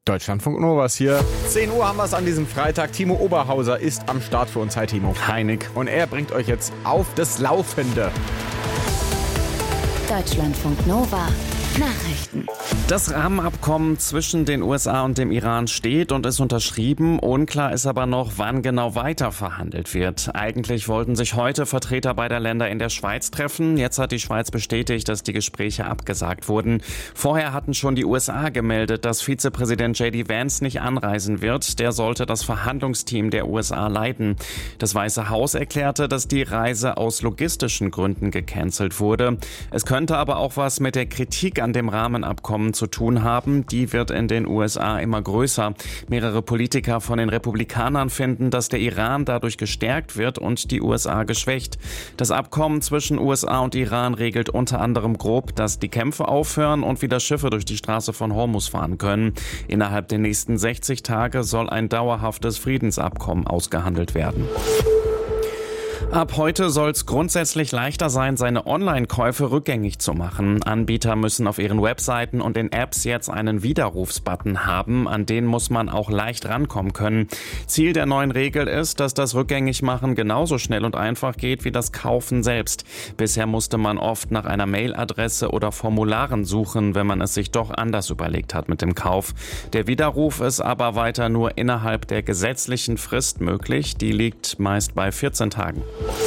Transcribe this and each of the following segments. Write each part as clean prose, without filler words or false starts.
Deutschlandfunk Novas hier. 10 Uhr haben wir es an diesem Freitag. Timo Oberhauser ist am Start für uns. Hi Timo. Hi Nick. Und er bringt euch jetzt auf das Laufende. Deutschlandfunk Nova. Nachrichten. Das Rahmenabkommen zwischen den USA und dem Iran steht und ist unterschrieben. Unklar ist aber noch, wann genau weiter verhandelt wird. Eigentlich wollten sich heute Vertreter beider Länder in der Schweiz treffen. Jetzt hat die Schweiz bestätigt, dass die Gespräche abgesagt wurden. Vorher hatten schon die USA gemeldet, dass Vizepräsident J.D. Vance nicht anreisen wird. Der sollte das Verhandlungsteam der USA leiten. Das Weiße Haus erklärte, dass die Reise aus logistischen Gründen gecancelt wurde. Es könnte aber auch was mit der Kritik an dem Rahmenabkommen zu tun haben. Die wird in den USA immer größer. Mehrere Politiker von den Republikanern finden, dass der Iran dadurch gestärkt wird und die USA geschwächt. Das Abkommen zwischen USA und Iran regelt unter anderem grob, dass die Kämpfe aufhören und wieder Schiffe durch die Straße von Hormuz fahren können. Innerhalb der nächsten 60 Tage soll ein dauerhaftes Friedensabkommen ausgehandelt werden. Ab heute soll es grundsätzlich leichter sein, seine Online-Käufe rückgängig zu machen. Anbieter müssen auf ihren Webseiten und in Apps jetzt einen Widerrufsbutton haben, an den muss man auch leicht rankommen können. Ziel der neuen Regel ist, dass das Rückgängigmachen genauso schnell und einfach geht wie das Kaufen selbst. Bisher musste man oft nach einer Mailadresse oder Formularen suchen, wenn man es sich doch anders überlegt hat mit dem Kauf. Der Widerruf ist aber weiter nur innerhalb der gesetzlichen Frist möglich. Die liegt meist bei 14 Tagen.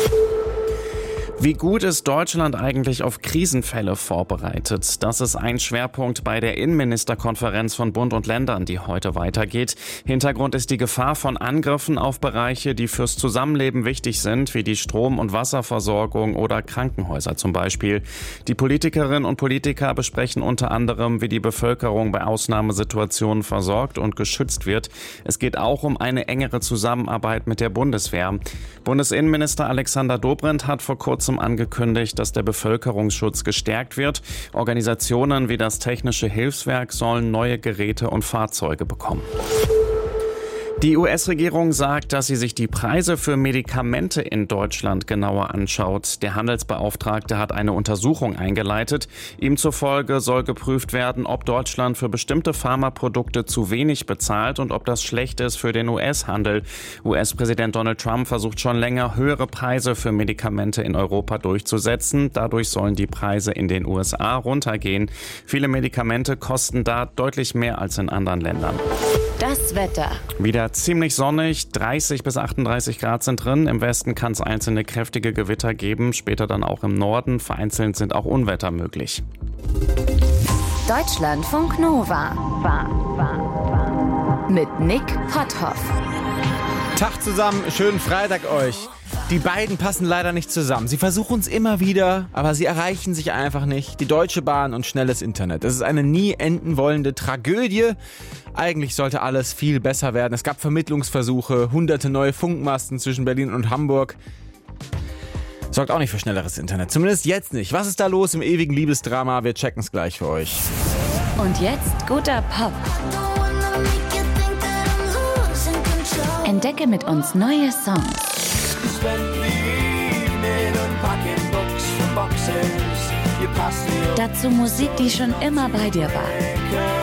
Wie gut ist Deutschland eigentlich auf Krisenfälle vorbereitet? Das ist ein Schwerpunkt bei der Innenministerkonferenz von Bund und Ländern, die heute weitergeht. Hintergrund ist die Gefahr von Angriffen auf Bereiche, die fürs Zusammenleben wichtig sind, wie die Strom- und Wasserversorgung oder Krankenhäuser zum Beispiel. Die Politikerinnen und Politiker besprechen unter anderem, wie die Bevölkerung bei Ausnahmesituationen versorgt und geschützt wird. Es geht auch um eine engere Zusammenarbeit mit der Bundeswehr. Bundesinnenminister Alexander Dobrindt hat vor kurzem angekündigt, dass der Bevölkerungsschutz gestärkt wird. Organisationen wie das Technische Hilfswerk sollen neue Geräte und Fahrzeuge bekommen. Die US-Regierung sagt, dass sie sich die Preise für Medikamente in Deutschland genauer anschaut. Der Handelsbeauftragte hat eine Untersuchung eingeleitet. Ihm zufolge soll geprüft werden, ob Deutschland für bestimmte Pharmaprodukte zu wenig bezahlt und ob das schlecht ist für den US-Handel. US-Präsident Donald Trump versucht schon länger, höhere Preise für Medikamente in Europa durchzusetzen. Dadurch sollen die Preise in den USA runtergehen. Viele Medikamente kosten da deutlich mehr als in anderen Ländern. Das Wetter. Wieder ziemlich sonnig, 30 bis 38 Grad sind drin. Im Westen kann es einzelne kräftige Gewitter geben, später dann auch im Norden. Vereinzelt sind auch Unwetter möglich. Deutschlandfunk Nova. Mit Nick Potthoff. Tag zusammen, schönen Freitag euch. Die beiden passen leider nicht zusammen. Sie versuchen es immer wieder, aber sie erreichen sich einfach nicht. Die Deutsche Bahn und schnelles Internet. Das ist eine nie enden wollende Tragödie. Eigentlich sollte alles viel besser werden. Es gab Vermittlungsversuche, hunderte neue Funkmasten zwischen Berlin und Hamburg. Sorgt auch nicht für schnelleres Internet. Zumindest jetzt nicht. Was ist da los im ewigen Liebesdrama? Wir checken es gleich für euch. Und jetzt guter Pop. Entdecke mit uns neue Songs. Dazu Musik, die schon immer bei dir war.